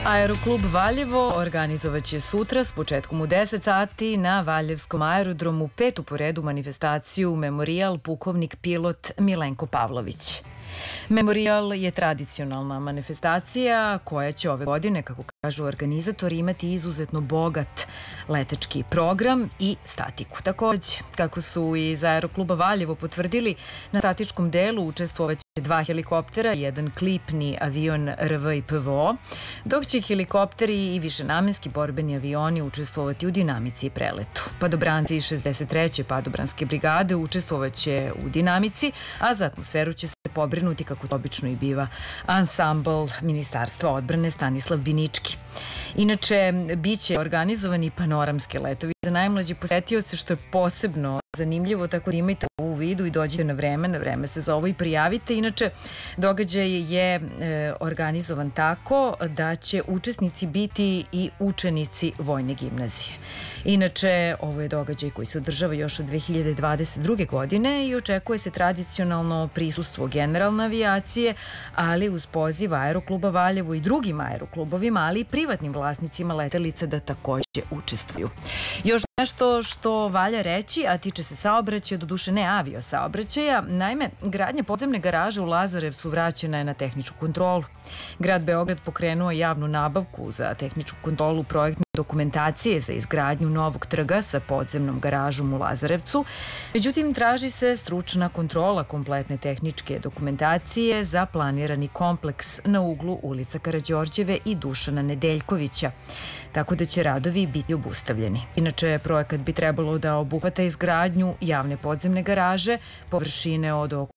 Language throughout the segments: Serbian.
Aeroklub Valjevo organizovaće sutra s početkom u 10 sati na Valjevskom aerodromu petu po redu manifestaciju Memorijal pukovnik pilot Milenko Pavlović. Memorijal je tradicionalna manifestacija koja će ove godine, kako kažu organizatori, imati izuzetno bogat letečki program i statiku. Takođe, kako su iz Aerokluba Valjevo potvrdili, na statičkom delu učestvovaće 2 helikoptera, jedan klipni avion RV i PVO, dok će helikopteri i višenamenski borbeni avioni učestvovati u dinamici i preletu. Padobranci 63. padobranske brigade učestvovaće u dinamici, a za atmosferu će se pobrinuti, kako to obično i biva, ansambl Ministarstva odbrane Stanislav Binički. Inače, biće organizovani panoramske letovi za najmlađe posetioce, što je posebno zanimljivo, tako da imajte u vidu i dođite na vreme se za ovo i prijavite. Inače, događaj je organizovan tako da će učesnici biti i učenici Vojne gimnazije. Inače, ovo je događaj koji se održava još od 2022. godine i očekuje se tradicionalno prisustvo generalne avijacije, ali uz poziv Aerokluba Valjevo i drugim aeroklubovima, ali i privatnim vlasnicima letelica da takođe učestvuju. Još nešto što valja reći, a tiče se saobraćaja, doduše ne avio saobraćaja. Naime, gradnja podzemne garaže u Lazarevcu vraćena je na tehničku kontrolu. Grad Beograd pokrenuo javnu nabavku za tehničku kontrolu projektne dokumentacije za izgradnju novog trga sa podzemnom garažom u Lazarevcu. Međutim, traži se stručna kontrola kompletne tehničke dokumentacije za planirani kompleks na uglu ulica Karađorđeve i Dušana Nedeljkovića, tako da će radovi biti obustavljeni. Inače, projekat bi trebalo da obuhvata izgradnju javne podzemne garaže površine od oko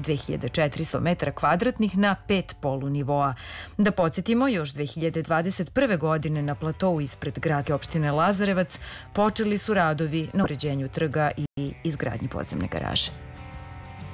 2400 metara kvadratnih na 5 polunivoa. Da podsjetimo, još 2021. godine na platou ispred gradske opštine Lazarevac počeli su radovi na uređenju trga i izgradnji podzemne garaže.